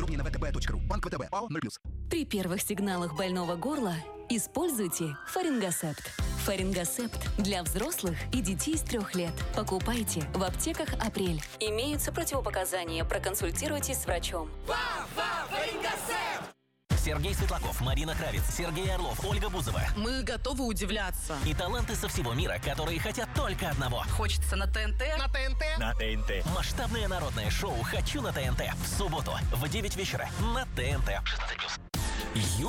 Подробнее на vtb.ru. Банк ВТБ. ПАО 0+. При первых сигналах больного горла используйте Фарингосепт. Фарингосепт для взрослых и детей с 3 лет. Покупайте в аптеках «Апрель». Имеются противопоказания. Проконсультируйтесь с врачом. Фарингосепт! Сергей Светлаков, Марина Кравец, Сергей Орлов, Ольга Бузова. Мы готовы удивляться. И таланты со всего мира, которые хотят только одного. Хочется на ТНТ. На ТНТ. На ТНТ. Масштабное народное шоу «Хочу на ТНТ». В субботу в 9 вечера на ТНТ. 16+.